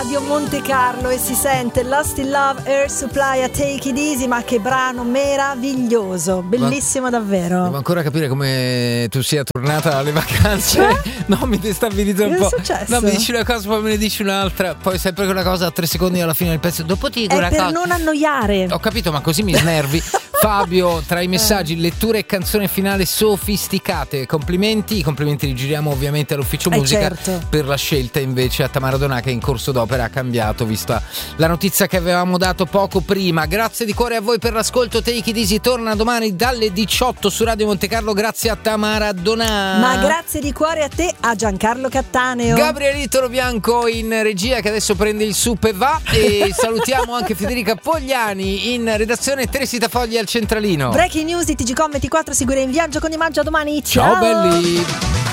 Radio Monte Carlo e si sente Lost in Love, Air Supply a Take It Easy. Ma che brano meraviglioso, bellissimo davvero. Devo ancora capire come tu sia tornata alle vacanze. No, mi destabilizza un po'. Che è successo? No, mi dici una cosa, poi me ne dici un'altra. Poi sempre quella cosa a 3 secondi alla fine del pezzo. Dopo ti dico è una per cosa. non annoiare. Ho capito, ma così mi snervi. Fabio, tra i messaggi, lettura e canzone finale sofisticate. Complimenti, i complimenti li giriamo ovviamente all'ufficio musica, certo. Per la scelta invece a Tamara Donà, che in corso d'opera ha cambiato, vista la notizia che avevamo dato poco prima. Grazie di cuore a voi per l'ascolto. Take It Easy torna domani dalle 18 su Radio Monte Carlo. Grazie a Tamara Donà. Ma grazie di cuore a te, a Giancarlo Cattaneo, Gabrielito Bianco in regia, che adesso prende il sup e va. E salutiamo anche Federica Pogliani in redazione, Teresita Fogli al centralino. Breaking news di TGcom 24, seguire in viaggio con Imaggio. A domani. Ciao belli.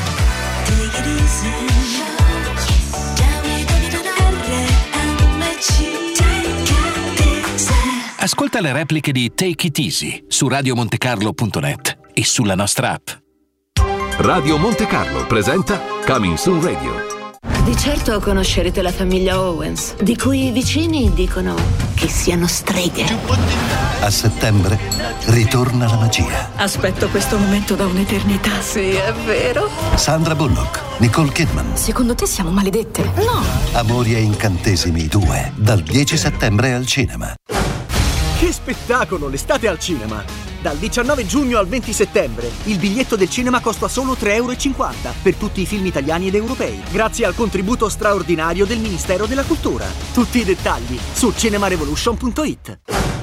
Ascolta le repliche di Take It Easy su radiomontecarlo.net e sulla nostra app. Radio Monte Carlo presenta Coming Soon Radio. Di certo conoscerete la famiglia Owens, di cui i vicini dicono che siano streghe. A settembre ritorna la magia. Aspetto questo momento da un'eternità. Sì, è vero. Sandra Bullock, Nicole Kidman. Secondo te siamo maledette? No. Amori e incantesimi 2, dal 10 settembre al cinema. Che spettacolo, l'estate al cinema! Dal 19 giugno al 20 settembre il biglietto del cinema costa solo €3,50 per tutti i film italiani ed europei, grazie al contributo straordinario del Ministero della Cultura. Tutti i dettagli su cinemarevolution.it.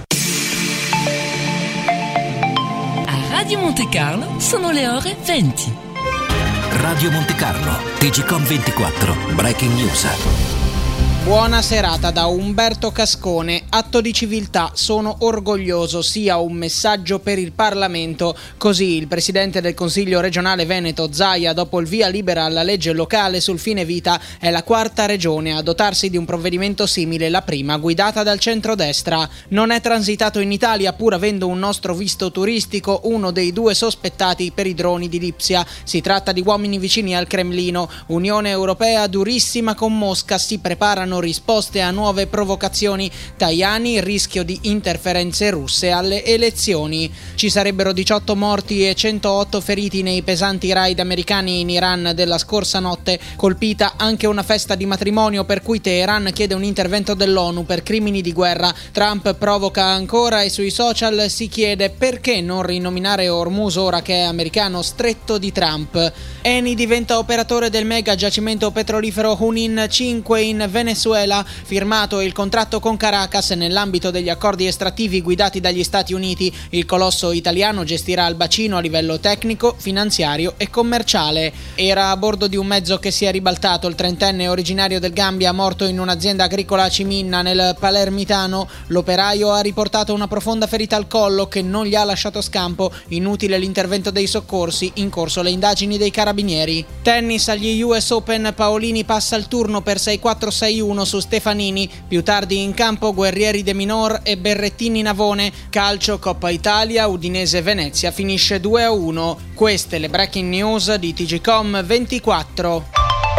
A Radio Monte Carlo sono le ore 20. Radio Monte Carlo, TGcom 24, Breaking News. Buona serata da Umberto Cascone. Atto di civiltà, sono orgoglioso, sia un messaggio per il Parlamento. Così il presidente del Consiglio regionale Veneto Zaia, dopo il via libera alla legge locale sul fine vita, è la quarta regione a dotarsi di un provvedimento simile, la prima guidata dal centrodestra. Non è transitato in Italia, pur avendo un nostro visto turistico, uno dei 2 sospettati per i droni di Lipsia. Si tratta di uomini vicini al Cremlino. Unione Europea durissima con Mosca, si preparano risposte a nuove provocazioni. Tajani, rischio di interferenze russe alle elezioni. Ci sarebbero 18 morti e 108 feriti nei pesanti raid americani in Iran della scorsa notte, colpita anche una festa di matrimonio per cui Teheran chiede un intervento dell'ONU per crimini di guerra. Trump provoca ancora e sui social si chiede perché non rinominare Hormuz ora che è americano, stretto di Trump. Eni diventa operatore del mega giacimento petrolifero Junin 5 in Venezuela, firmato il contratto con Caracas nell'ambito degli accordi estrattivi guidati dagli Stati Uniti. Il colosso italiano gestirà il bacino a livello tecnico, finanziario e commerciale. Era a bordo di un mezzo che si è ribaltato il trentenne originario del Gambia, morto in un'azienda agricola a Ciminna nel Palermitano. L'operaio ha riportato una profonda ferita al collo che non gli ha lasciato scampo. Inutile l'intervento dei soccorsi, in corso le indagini dei carabinieri. Tennis agli US Open, Paolini passa il turno per 6-4, 6-1 su Stefanini. Più tardi in campo Guerrieri De Minor e Berrettini Navone. Calcio, Coppa Italia, Udinese Venezia finisce 2-1. Queste le breaking news di TGcom 24.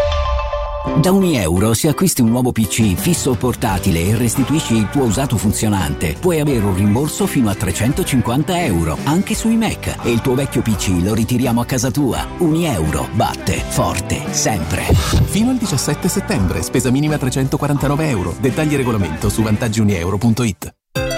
Da €1 se acquisti un nuovo PC fisso o portatile e restituisci il tuo usato funzionante, puoi avere un rimborso fino a €350 anche sui Mac, e il tuo vecchio PC lo ritiriamo a casa tua. €1 batte forte sempre. Fino al 17 settembre, spesa minima €349. Dettagli e regolamento su vantaggiunieuro.it.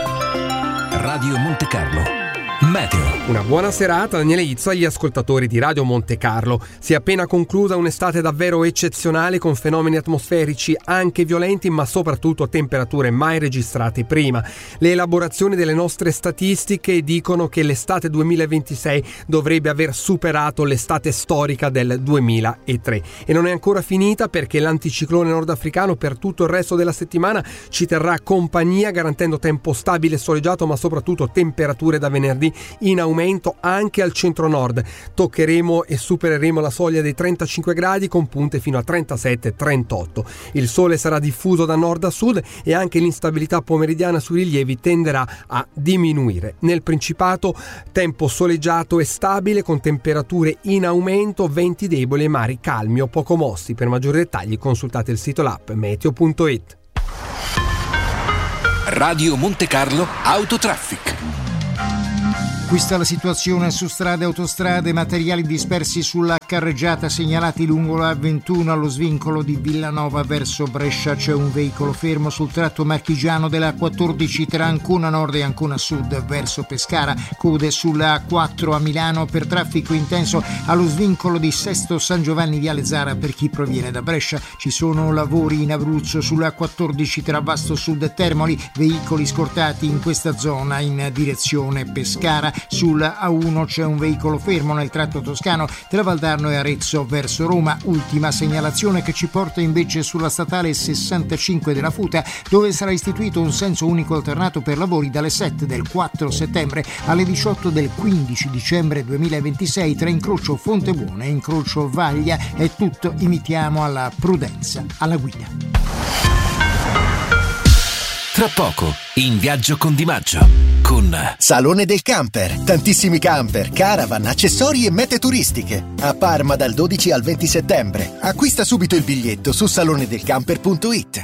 Radio Monte Carlo. Meteo. Una buona serata, Daniele Izzo agli ascoltatori di Radio Monte Carlo. Si è appena conclusa un'estate davvero eccezionale, con fenomeni atmosferici anche violenti, ma soprattutto temperature mai registrate prima. Le elaborazioni delle nostre statistiche dicono che l'estate 2026 dovrebbe aver superato l'estate storica del 2003. E non è ancora finita, perché l'anticiclone nordafricano per tutto il resto della settimana ci terrà compagnia, garantendo tempo stabile e soleggiato, ma soprattutto temperature da venerdì in aumento anche al centro-nord. Toccheremo e supereremo la soglia dei 35 gradi, con punte fino a 37-38. Il sole sarà diffuso da nord a sud e anche l'instabilità pomeridiana sui rilievi tenderà a diminuire. Nel Principato tempo soleggiato e stabile, con temperature in aumento, venti deboli e mari calmi o poco mossi. Per maggiori dettagli consultate il sito l'app meteo.it. Radio Monte Carlo Autotraffic. Questa è la situazione su strade e autostrade, materiali dispersi sulla carreggiata segnalati lungo la A21 allo svincolo di Villanova verso Brescia. C'è un veicolo fermo sul tratto marchigiano della A14 tra Ancona Nord e Ancona Sud verso Pescara. Code sulla A4 a Milano per traffico intenso allo svincolo di Sesto San Giovanni Viale Zara per chi proviene da Brescia. Ci sono lavori in Abruzzo sulla A14 tra Vasto Sud e Termoli, veicoli scortati in questa zona in direzione Pescara. Sulla A1 c'è un veicolo fermo nel tratto toscano tra Valdarno e Arezzo verso Roma. Ultima segnalazione che ci porta invece sulla statale 65 della Futa, dove sarà istituito un senso unico alternato per lavori dalle 7 del 4 settembre alle 18 del 15 dicembre 2026 tra incrocio Fontebuona e incrocio Vaglia. È tutto, invitiamo alla prudenza alla guida. Tra poco, in viaggio con Di Maggio, con Salone del Camper. Tantissimi camper, caravan, accessori e mete turistiche. A Parma dal 12 al 20 settembre. Acquista subito il biglietto su salonedelcamper.it.